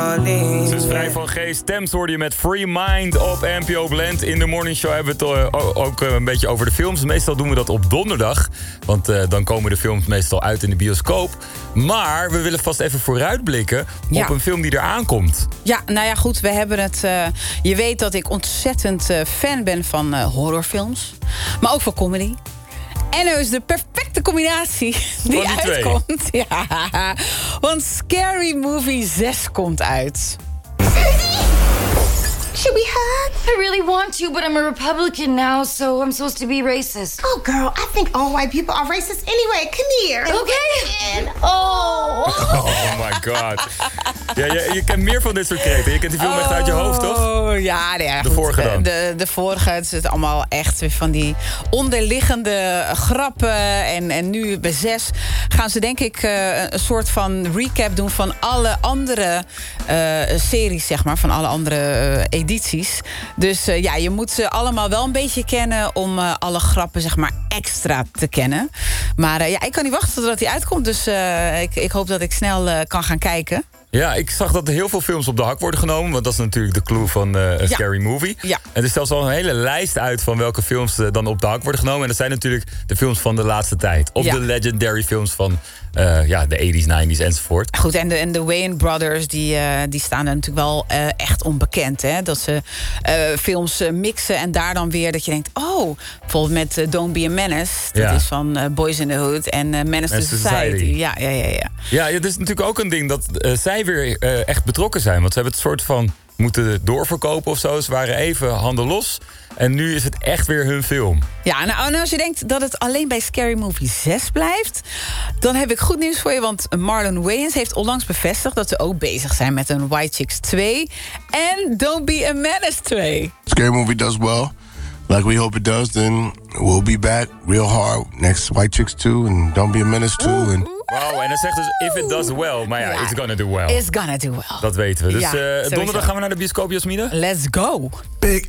Ze is vrij van geest. Stems hoorde je met Free Mind op NPO Blend. In de Morning Show hebben we het ook een beetje over de films. Meestal doen we dat op donderdag. Want dan komen de films meestal uit in de bioscoop. Maar we willen vast even vooruitblikken op een film die er aankomt. Ja, nou ja, goed. We hebben het... je weet dat ik ontzettend fan ben van horrorfilms. Maar ook van comedy. En er is de perfecte combinatie die uitkomt. Ja, want Scary Movie 6 komt uit. Should we hug? I really want to, but I'm a Republican now, so I'm supposed to be racist. Oh, girl, I think all white people are racist anyway. Come here. Okay. Oh my God. Ja, je kent meer van dit soort kreten. Je kent die film echt uit je hoofd, toch? Oh, ja, de vorige dan. De vorige, het is allemaal echt weer van die onderliggende grappen. En nu bij 6 gaan ze denk ik een soort van recap doen van alle andere series, zeg maar. Van alle andere edities. Dus ja, je moet ze allemaal wel een beetje kennen om alle grappen, zeg maar, extra te kennen. Maar ja, ik kan niet wachten totdat die uitkomt. Dus ik hoop dat ik snel kan gaan kijken. Ja, ik zag dat er heel veel films op de hak worden genomen. Want dat is natuurlijk de clue van een Scary Movie. Ja. En er stelt al een hele lijst uit van welke films dan op de hak worden genomen. En dat zijn natuurlijk de films van de laatste tijd. Of de legendary films van de 80s, 90s enzovoort. Goed, en de Wayans Brothers, die staan er natuurlijk wel echt onbekend. Hè? Dat ze films mixen en daar dan weer dat je denkt... oh, bijvoorbeeld met Don't Be a Menace. Dat is van Boys in the Hood en Menace to Society. Ja. Ja, het is natuurlijk ook een ding dat zij weer echt betrokken zijn. Want ze hebben het soort van moeten doorverkopen of zo. Ze waren even handen los. En nu is het echt weer hun film. Ja, nou als je denkt dat het alleen bij Scary Movie 6 blijft... dan heb ik goed nieuws voor je, want Marlon Wayans heeft onlangs bevestigd... dat ze ook bezig zijn met een White Chicks 2 en Don't Be a Menace 2. Scary Movie does well. Like we hope it does, then we'll be back real hard next White Chicks 2 and Don't Be a Menace 2. Wow, en dan zegt dus if it does well. Maar ja, it's gonna do well. It's gonna do well. Dat weten we. Dus donderdag gaan we naar de bioscoop, Jasmine. Let's go. Big